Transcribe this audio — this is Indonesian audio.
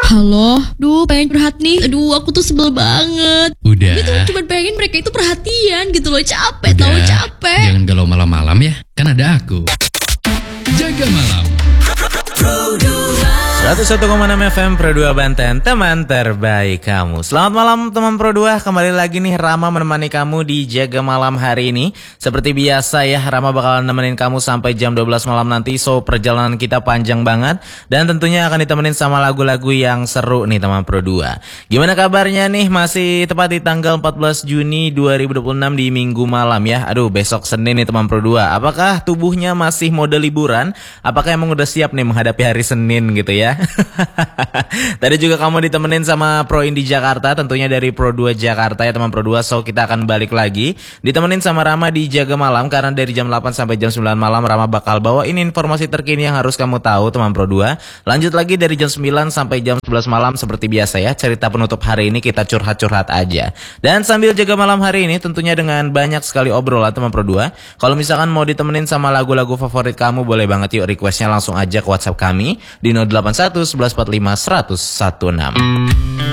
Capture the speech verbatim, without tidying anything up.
Halo, duh pengen curhat nih. Aduh aku tuh sebel banget. Udah. Gitu cuma pengen mereka itu perhatian gitu loh. Capek Udah. tau capek. Jangan galau malam-malam ya. Kan ada aku. Jaga malam. seratus satu koma enam F M Pro dua Banten, teman terbaik kamu. Selamat malam teman Pro dua, kembali lagi nih Rama menemani kamu di Jaga Malam hari ini. Seperti biasa ya, Rama bakalan nemenin kamu sampai jam dua belas malam nanti. So perjalanan kita panjang banget, dan tentunya akan ditemenin sama lagu-lagu yang seru nih teman Pro dua. Gimana kabarnya nih, masih tepat di tanggal empat belas Juni dua ribu dua puluh enam di Minggu malam ya. Aduh besok Senin nih teman Pro dua. Apakah tubuhnya masih mode liburan? Apakah emang udah siap nih menghadapi hari Senin gitu ya? Tadi juga kamu ditemenin sama Pro Indi Jakarta, tentunya dari Pro dua Jakarta ya teman Pro dua. So kita akan balik lagi ditemenin sama Rama di Jaga Malam, karena dari jam delapan sampai jam sembilan malam Rama bakal bawa ini informasi terkini yang harus kamu tahu teman Pro dua. Lanjut lagi dari jam sembilan sampai jam sebelas malam seperti biasa ya. Cerita penutup hari ini kita curhat-curhat aja. Dan sambil Jaga Malam hari ini tentunya dengan banyak sekali obrolan teman Pro dua. Kalau misalkan mau ditemenin sama lagu-lagu favorit kamu, boleh banget yuk requestnya langsung aja ke WhatsApp kami di nol delapan satu sebelas empat puluh lima seratus enam belas.